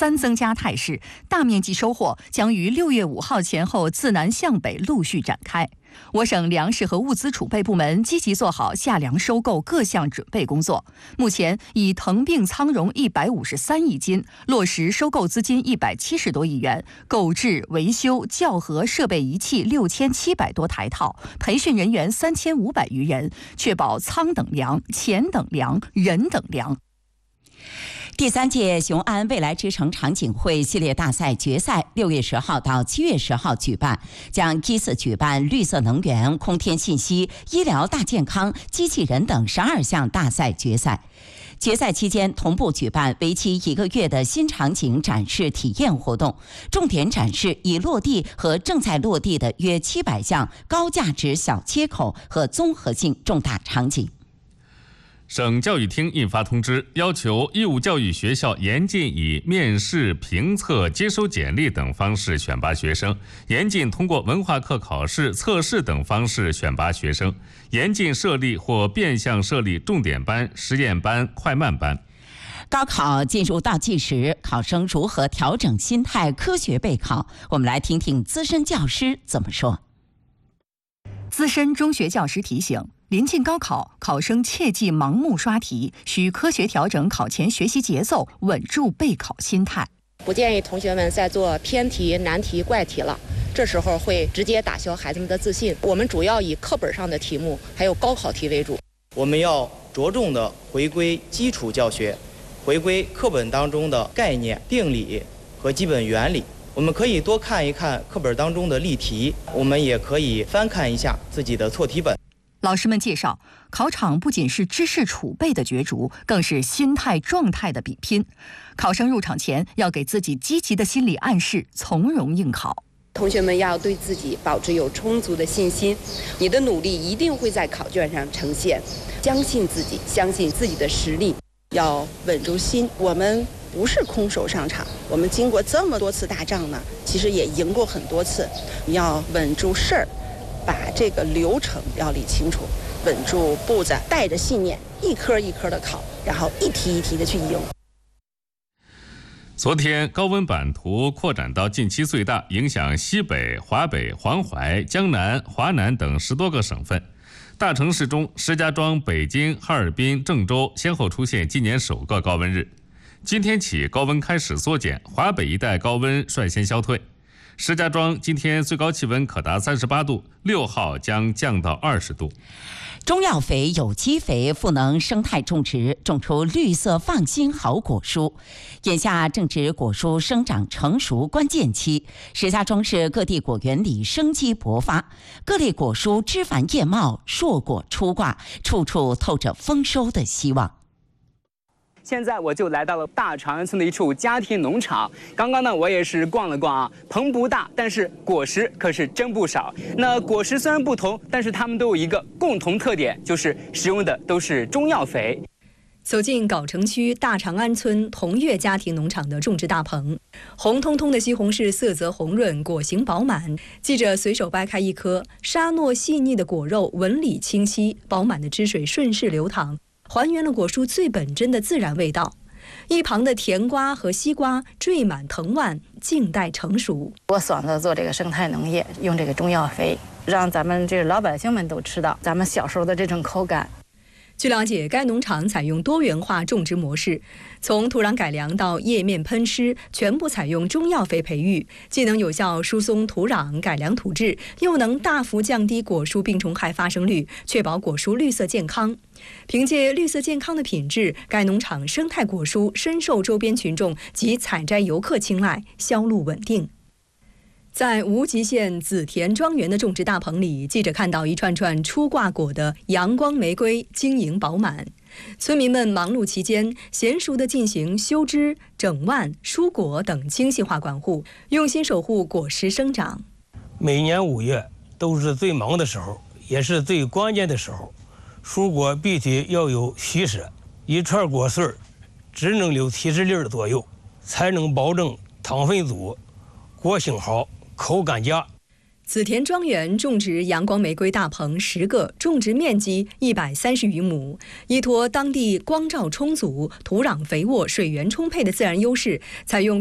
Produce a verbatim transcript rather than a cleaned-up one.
三增加态势，大面积收获将于六月五号前后自南向北陆续展开。我省粮食和物资储备部门积极做好夏粮收购各项准备工作，目前已腾并仓容一百五十三亿斤，落实收购资金一百七十多亿元，购置、维修、校核设备仪器六千七百多台套，培训人员三千五百余人，确保仓等粮、钱等粮、人等粮。 第三届雄安未来之城场景会系列大赛决赛六月十号到七月十号举办，将依次举办绿色能源、空天信息、医疗大健康、机器人等十二项大赛决赛。决赛期间同步举办为期一个月的新场景展示体验活动，重点展示已落地和正在落地的约七百项高价值小切口和综合性重大场景。 省教育厅印发通知，要求义务教育学校严禁以面试、评测、接收简历等方式选拔学生，严禁通过文化课考试、测试等方式选拔学生，严禁设立或变相设立重点班、实验班、快慢班。 高考进入倒计时，考生如何调整心态，科学备考？我们来听听资深教师怎么说。 资深中学教师提醒，临近高考，考生切忌盲目刷题，需科学调整考前学习节奏，稳住备考心态。 不建议同学们再做偏题、难题、怪题了，这时候会直接打消孩子们的自信。我们主要以课本上的题目还有高考题为主。 我们要着重的回归基础教学，回归课本当中的概念、定理和基本原理。我们可以多看一看课本当中的例题，我们也可以翻看一下自己的错题本。 老师们介绍，考场不仅是知识储备的角逐，更是心态状态的比拼。考生入场前要给自己积极的心理暗示，从容应考。 同学们要对自己保持有充足的信心，你的努力一定会在考卷上呈现。相信自己，相信自己的实力， 要稳住心。我们不是空手上场，我们经过这么多次打仗呢，其实也赢过很多次。你要稳住事儿，把这个流程要理清楚，稳住步子，带着信念，一科一科的考，然后一题一题的去赢。 昨天高温版图扩展到近期最大，影响西北、华北、黄淮、江南、华南等十多个省份。大城市中，石家庄、北京、哈尔滨、郑州先后出现今年首个高温日。今天起高温开始缩减，华北一带高温率先消退。石家庄今天最高气温可达三十八度，六号将降到二十度。 中药肥、有机肥赋能生态种植，种出绿色放心好果蔬。眼下正值果蔬生长成熟关键期，石家庄市各地果园里生机勃发，各类果蔬枝繁叶茂，硕果出挂，处处透着丰收的希望。 现在我就来到了大长安村的一处家庭农场。刚刚呢，我也是逛了逛啊，棚不大，但是果实可是真不少。那果实虽然不同，但是它们都有一个共同特点，就是使用的都是中药肥。 走进藁城区大长安村同悦家庭农场的种植大棚，红彤彤的西红柿色泽红润，果形饱满。记者随手掰开一颗，沙糯细腻的果肉纹理清晰，饱满的汁水顺势流淌，还原了果蔬最本真的自然味道。一旁的甜瓜和西瓜缀满藤蔓，静待成熟。 我选择做这个生态农业，用这个中药肥，让咱们这老百姓们都吃到咱们小时候的这种口感。 据了解，该农场采用多元化种植模式，从土壤改良到叶面喷施，全部采用中药肥培育，既能有效疏松土壤、改良土质，又能大幅降低果蔬病虫害发生率，确保果蔬绿色健康。凭借绿色健康的品质，该农场生态果蔬深受周边群众及采摘游客青睐，销路稳定。在无极县紫田庄园的种植大棚里，记者看到一串串初挂果的阳光玫瑰晶莹饱满。村民们忙碌期间，娴熟地进行修枝、整蔓、疏果等精细化管护，用心守护果实生长。 每年五月都是最忙的时候，也是最关键的时候。蔬果必须要有虚实，一串果穗只能留七十粒左右，才能保证糖分足、果性好、口感佳。 紫田庄园种植阳光玫瑰大棚十个，种植面积一百三十余亩，依托当地光照充足、土壤肥沃、水源充沛的自然优势，采用